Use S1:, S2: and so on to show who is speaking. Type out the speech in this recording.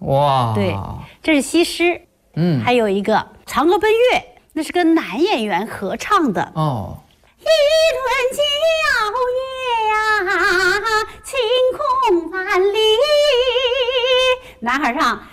S1: 哇，
S2: 对，这是西施。还有一个《嫦娥奔月》，那是跟男演员合唱的。
S1: 哦，
S2: 一轮皎月呀，晴空万里。男孩唱